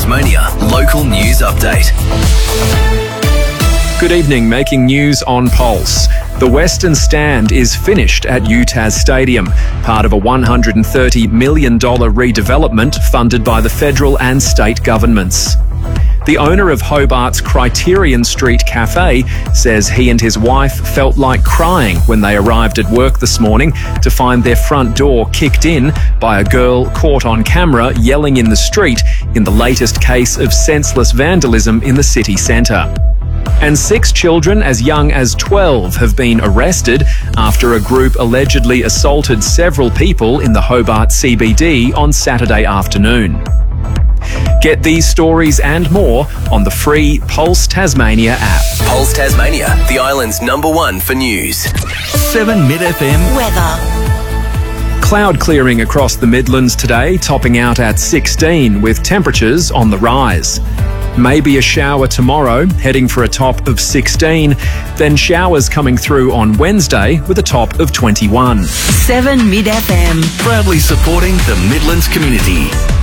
Tasmania local news update. Good evening, making news on Pulse. The Western Stand is finished at UTAS Stadium, part of a $130 million redevelopment funded by the federal and state governments. The owner of Hobart's Criterion Street Cafe says he and his wife felt like crying when they arrived at work this morning to find their front door kicked in by a girl caught on camera yelling in the street in the latest case of senseless vandalism in the city centre. And 6 children as young as 12 have been arrested after a group allegedly assaulted several people in the Hobart CBD on Saturday afternoon. Get these stories and more on the free Pulse Tasmania app. Pulse Tasmania, the island's #1 for news. 7 Mid FM weather. Cloud clearing across the Midlands today, topping out at 16 with temperatures on the rise. Maybe a shower tomorrow, heading for a top of 16. Then showers coming through on Wednesday with a top of 21. 7 Mid FM. proudly supporting the Midlands community.